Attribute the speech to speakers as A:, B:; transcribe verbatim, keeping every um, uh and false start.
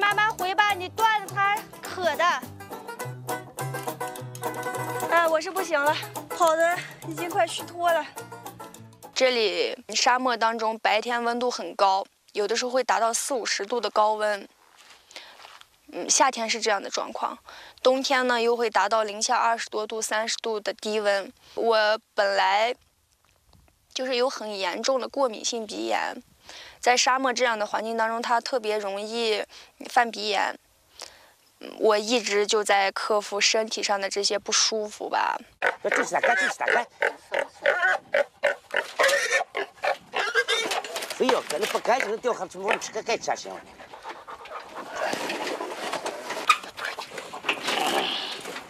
A: 慢慢回吧，你断了它渴的。哎，我是不行了，跑的已经快虚脱了。这里沙漠当中白天温度很高，有的时候会达到四五十度的高温。嗯，夏天是这样的状况，冬天呢又会达到零下二十多度、三十度的低温。我本来就是有很严重的过敏性鼻炎，在沙漠这样的环境当中，它特别容易犯鼻炎。我一直就在克服身体上的这些不舒服吧。
B: 这是干，这是干。非要搁那不干净的掉下去，我们吃个盖吃行了。